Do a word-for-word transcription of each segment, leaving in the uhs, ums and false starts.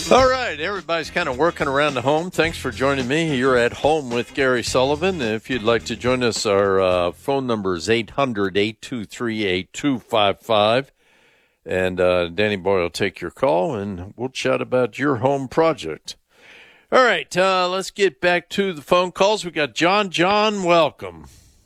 All right, everybody's kind of working around the home. Thanks for joining me. You're at home with Gary Sullivan. If you'd like to join us, our uh, phone number is eight hundred, eight two three, eight two five five. And uh, Danny Boy will take your call, and we'll chat about your home project. All right, uh, let's get back to the phone calls. We got John. John, welcome.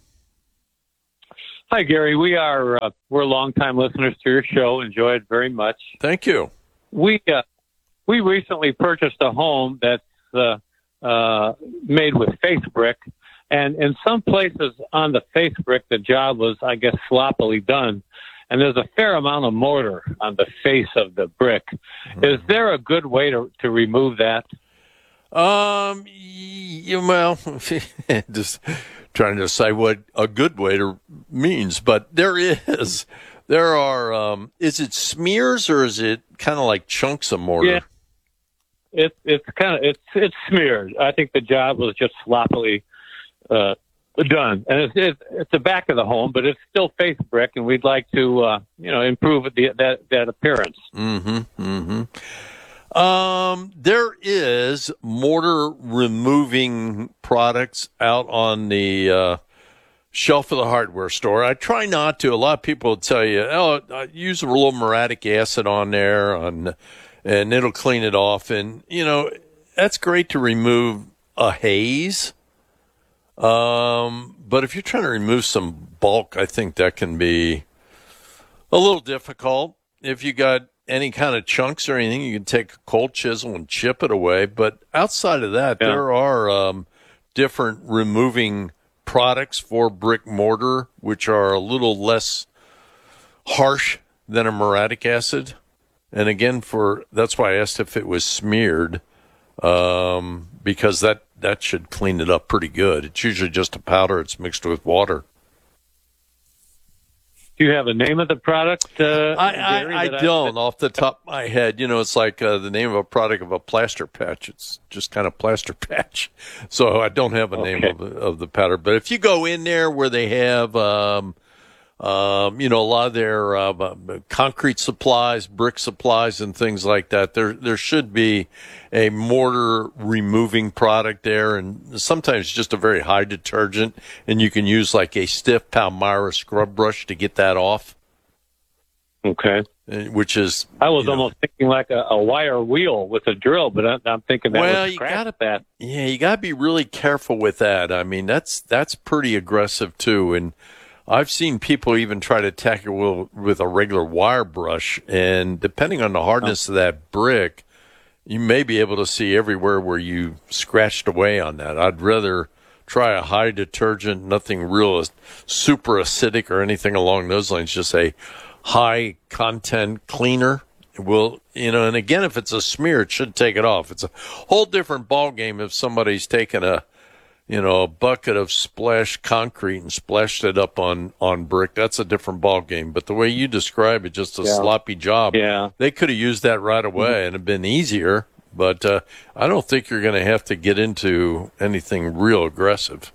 Hi, Gary. We are uh, we're longtime listeners to your show. Enjoy it very much. Thank you. We uh, we recently purchased a home that's uh, uh, made with face brick, and in some places on the face brick, the job was, I guess, sloppily done. And there's a fair amount of mortar on the face of the brick. Mm-hmm. Is there a good way to, to remove that? Um, you, well, just trying to say what a good way to means, but there is, there are, um, is it smears or is it kind of like chunks of mortar? Yeah, it, it's kind of, it's, it's smeared. I think the job was just sloppily, uh, done. And it's, it's, it's the back of the home, but it's still face brick, and we'd like to, uh, you know, improve the, that, that appearance. Mm-hmm, mm-hmm. Um, there is mortar removing products out on the uh, shelf of the hardware store. I try not to. A lot of people will tell you, oh, I use a little muriatic acid on there, on, and it'll clean it off. And, you know, that's great to remove a haze. Um, but if you're trying to remove some bulk, I think that can be a little difficult. If you got any kind of chunks or anything, you can take a cold chisel and chip it away. But outside of that, yeah. there are um, different removing products for brick mortar, which are a little less harsh than a muriatic acid. And again, for that's why I asked if it was smeared, um, because that, that should clean it up pretty good. It's usually just a powder. It's mixed with water. Do you have a name of the product? Uh, I, I, I don't, I... off the top of my head. You know, it's like uh, the name of a product of a plaster patch. It's just kind of plaster patch. So I don't have a okay. name of the, of the powder. But if you go in there where they have, um, um, you know, a lot of their uh, concrete supplies, brick supplies, and things like that, there there should be a mortar removing product there, and sometimes just a very high detergent, and you can use like a stiff Palmyra scrub brush to get that off. Okay. Which is, I was you know, almost thinking like a, a wire wheel with a drill, but I, I'm thinking that well, was you scratch gotta, that. Yeah, you got to be really careful with that. I mean, that's that's pretty aggressive too, and I've seen people even try to tackle with a regular wire brush, and depending on the hardness oh. of that brick, you may be able to see everywhere where you scratched away on that. I'd rather try a high detergent, nothing real super acidic or anything along those lines, just a high content cleaner. Will, you know, and again, if it's a smear, it should take it off. It's a whole different ball game if somebody's taken a, you know, a bucket of splashed concrete and splashed it up on, on brick. That's a different ball game. But the way you describe it, just a yeah. sloppy job. Yeah. They could have used that right away mm-hmm. and have been easier. But uh, I don't think you're going to have to get into anything real aggressive.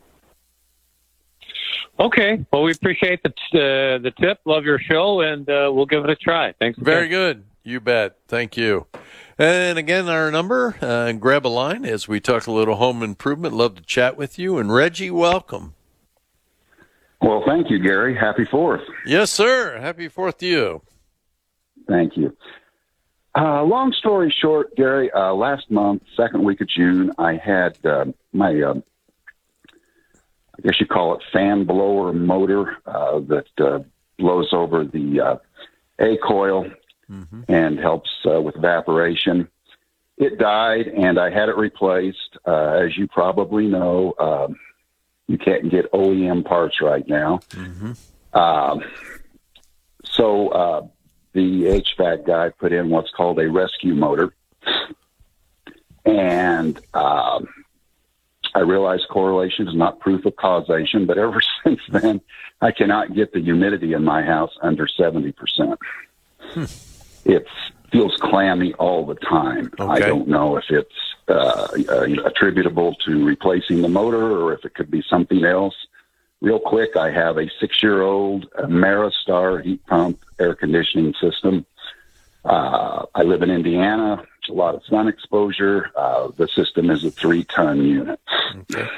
Okay. Well, we appreciate the uh, the tip. Love your show, and uh, we'll give it a try. Thanks. Very again. good. You bet. Thank you. And again, our number, uh, grab a line as we talk a little home improvement. Love to chat with you. And Reggie, welcome. Well, thank you, Gary. Happy Fourth. Yes, sir. Happy Fourth to you. Thank you. Uh, long story short, Gary, uh, last month, second week of June, I had uh, my, uh, I guess you call it fan blower motor uh, that uh, blows over the uh, A-coil. Mm-hmm. and helps uh, with evaporation. It died, and I had it replaced. Uh, as you probably know, um, you can't get O E M parts right now. Mm-hmm. Um, so uh, the H V A C guy put in what's called a rescue motor, and um, I realized correlation is not proof of causation, but ever since then, I cannot get the humidity in my house under seventy percent. Hmm. It feels clammy all the time. Okay. I don't know if it's uh, uh, attributable to replacing the motor or if it could be something else. Real quick, I have a six-year-old Ameristar heat pump air conditioning system. Uh, I live in Indiana. It's a lot of sun exposure. Uh, the system is a three-ton unit. Okay.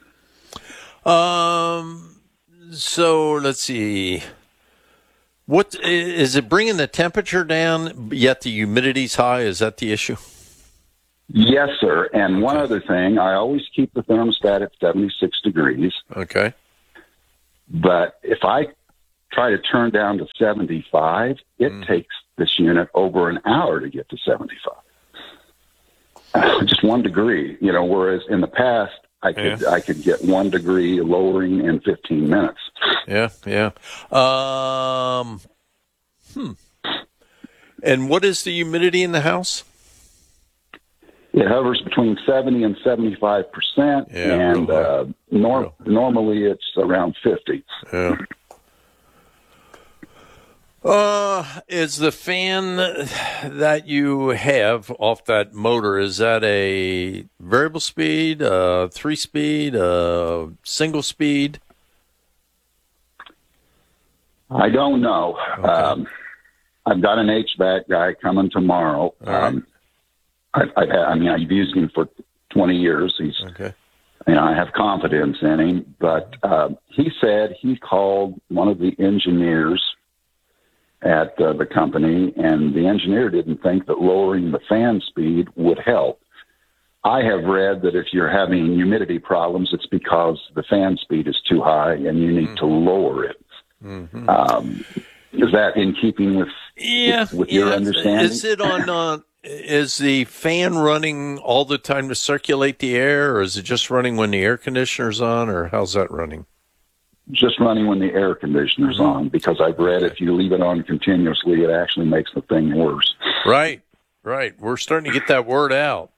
Um. So let's see. What is it bringing the temperature down? Yet the humidity's high. Is that the issue? Yes, sir. And one other thing, I always keep the thermostat at seventy-six degrees. Okay. But if I try to turn down to seventy-five, it mm. takes this unit over an hour to get to seventy-five. Uh, just one degree, you know, whereas in the past, I could yeah. I could get one degree lowering in fifteen minutes. Yeah, yeah. Um, hmm. And what is the humidity in the house? It hovers between seventy and seventy-five percent, yeah, and uh, nor- normally it's around fifty. Yeah. Uh, is the fan that you have off that motor, is that a variable speed, uh, three speed, uh, single speed? I don't know. Okay. Um, I've got an H V A C guy coming tomorrow. Um, I, I, I mean, I've used him for twenty years. He's, okay. you know, I have confidence in him, but uh, he said he called one of the engineers at uh, the company, and the engineer didn't think that lowering the fan speed would help. I have read that if you're having humidity problems, it's because the fan speed is too high and you need mm-hmm. to lower it. Mm-hmm. Um, is that in keeping with, yeah, with, with yeah. your understanding? Is it on, uh, is the fan running all the time to circulate the air, or is it just running when the air conditioner's on, or how's that running? Just running when the air conditioner's mm-hmm. on, because I've read if you leave it on continuously, it actually makes the thing worse. Right, right. We're starting to get that word out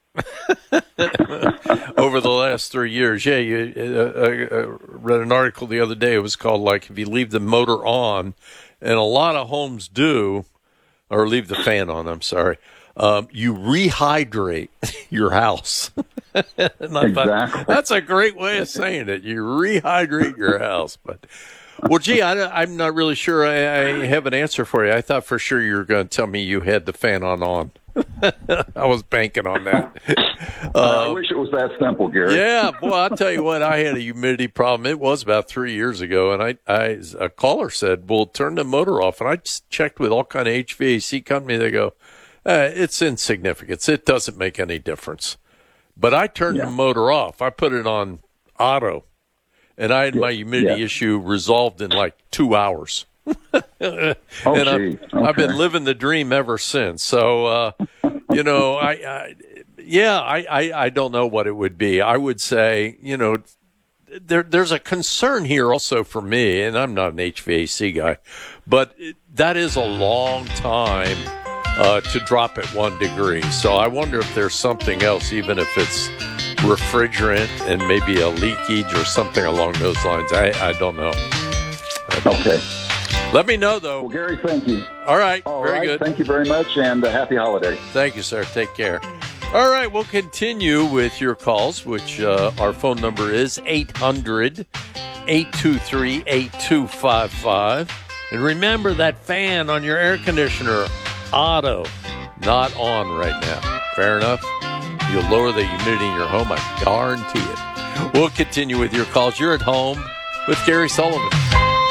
over the last three years. Yeah, you uh, I read an article the other day. It was called, like, if you leave the motor on, and a lot of homes do, or leave the fan on, I'm sorry, um, you rehydrate your house. Exactly. Thought, that's a great way of saying it. You rehydrate your house. But, well, gee, I, I'm not really sure I, I have an answer for you. I thought for sure you were going to tell me you had the fan on on. I was banking on that. Uh, I wish it was that simple, Gary. Yeah, boy, I'll tell you what, I had a humidity problem. It was about three years ago, and I, I a caller said, well, turn the motor off. And I just checked with all kind of H V A C company. They go, eh, it's insignificant. It doesn't make any difference. But I turned yeah. the motor off. I put it on auto, and I had yeah. my humidity yeah. issue resolved in like two hours. oh, and okay. I've been living the dream ever since. So, uh, you know, I, I yeah, I, I, I don't know what it would be. I would say, you know, there, there's a concern here also for me, and I'm not an H V A C guy, but that is a long time uh, to drop at one degree. So I wonder if there's something else, even if it's refrigerant and maybe a leakage or something along those lines. I, I don't know. I don't okay. know. Let me know, though. Well, Gary, thank you. All right. All very right. good. Thank you very much, and uh, happy holiday. Thank you, sir. Take care. All right. We'll continue with your calls, which uh, our phone number is eight hundred, eight two three, eight two five five. And remember that fan on your air conditioner, auto, not on right now. Fair enough? You'll lower the humidity in your home, I guarantee it. We'll continue with your calls. You're at home with Gary Sullivan.